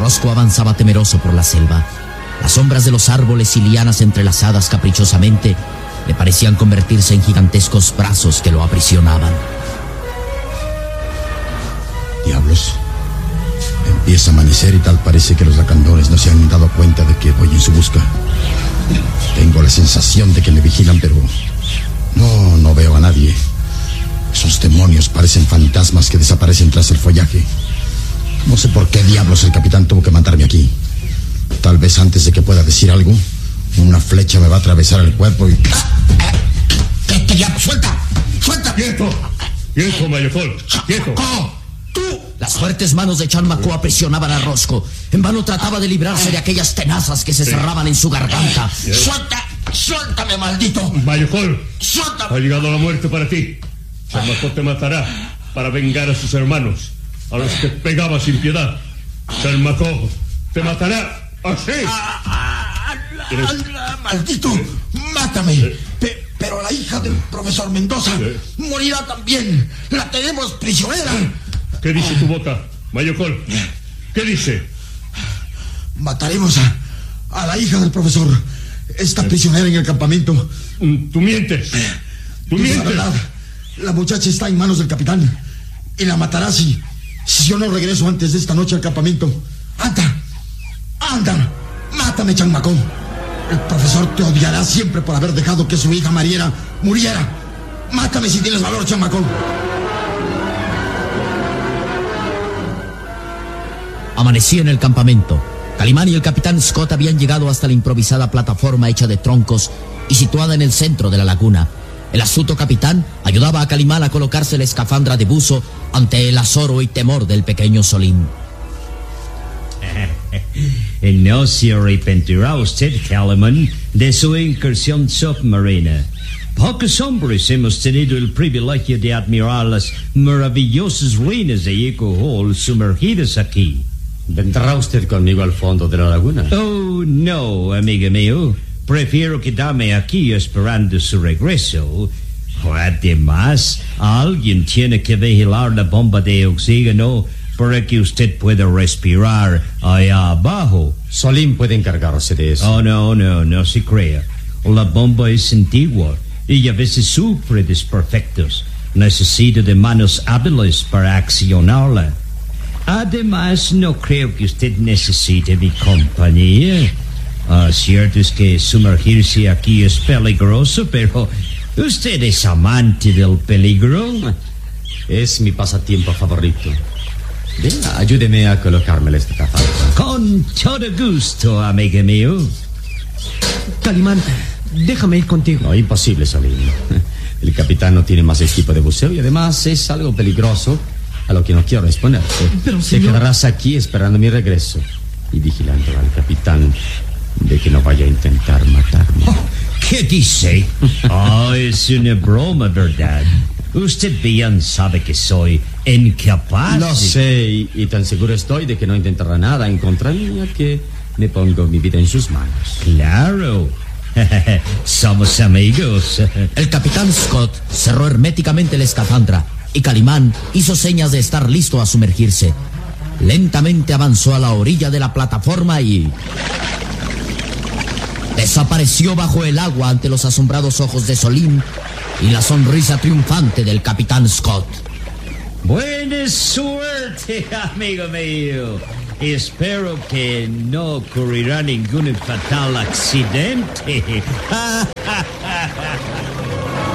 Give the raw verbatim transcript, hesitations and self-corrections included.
Roscoe avanzaba temeroso por la selva. Las sombras de los árboles y lianas entrelazadas caprichosamente le parecían convertirse en gigantescos brazos que lo aprisionaban. Diablos. Empieza a amanecer y tal parece que los lacandores no se han dado cuenta de que voy en su busca. Tengo la sensación de que me vigilan, pero no, no veo a nadie. Esos demonios parecen fantasmas que desaparecen tras el follaje. No sé por qué diablos el capitán tuvo que mandarme aquí. Tal vez antes de que pueda decir algo, una flecha me va a atravesar el cuerpo y... ¿Qué, qué diablos? ¡Suelta! ¡Suelta! ¡Quieto! ¡Quieto, Mayocol! ¡Quieto! ¡Tú! Las fuertes manos de Chan Maco aprisionaban a Roscoe. En vano trataba de librarse de aquellas tenazas que se cerraban en su garganta. ¡Suelta! ¡Suéltame, maldito! Mayocol, ¡Suéltame! ha llegado la muerte para ti. Chan Maco te matará para vengar a sus hermanos, a los que pegaba sin piedad. Chan Maco te matará así. Ah, ah, ah, ¡Maldito! ¡Mátame! Pe- pero la hija del profesor Mendoza morirá también. ¡La tenemos prisionera! ¿Qué dice tu boca, Mayocol? ¿Qué dice? Mataremos a, a la hija del profesor. Está prisionera en el campamento. Tú mientes. Tú Digo mientes. la verdad. La muchacha está en manos del capitán y la matará si, si yo no regreso antes de esta noche al campamento. ¡Anda! ¡Anda! ¡Mátame, Chan Maco! El profesor te odiará siempre por haber dejado que su hija Mariera muriera. ¡Mátame si tienes valor, Chan Maco! Amanecía en el campamento. Calimán y el capitán Scott habían llegado hasta la improvisada plataforma hecha de troncos y situada en el centro de la laguna. El astuto capitán ayudaba a Calimán a colocarse la escafandra de buzo ante el azoro y temor del pequeño Solín. No se arrepentirá usted, Calimán, de su incursión submarina. Pocos hombres hemos tenido el privilegio de admirar las maravillosas ruinas de Yeco Hall sumergidas aquí. ¿Vendrá usted conmigo al fondo de la laguna? Oh, no, amigo mío. Prefiero quedarme aquí esperando su regreso. Además, alguien tiene que vigilar la bomba de oxígeno para que usted pueda respirar allá abajo. Solín puede encargarse de eso. Oh, no, no, no se crea. La bomba es antigua y a veces sufre desperfectos. Necesita de manos hábiles para accionarla. Además, no creo que usted necesite mi compañía. Ah, cierto es que sumergirse aquí es peligroso, pero usted es amante del peligro. Es mi pasatiempo favorito. Venga, ayúdeme a colocarme la escafandra. Con todo gusto, amigo mío. Calimán, déjame ir contigo. No, imposible, Solín. El capitán no tiene más equipo de buceo y además es algo peligroso a lo que no quiero exponerte. Pero, Te señor... quedarás aquí esperando mi regreso y vigilando al capitán de que no vaya a intentar matarme. Oh, ¿qué dice? Oh, es una broma, ¿verdad? Usted bien sabe que soy incapaz. Lo sé, y, y tan seguro estoy de que no intentará nada en contra mía que me pongo mi vida en sus manos. Claro. Somos amigos. El capitán Scott cerró herméticamente la escafandra y Calimán hizo señas de estar listo a sumergirse. Lentamente avanzó a la orilla de la plataforma y... desapareció bajo el agua ante los asombrados ojos de Solín y la sonrisa triunfante del capitán Scott. Buena suerte, amigo mío. Espero que no ocurrirá ningún fatal accidente.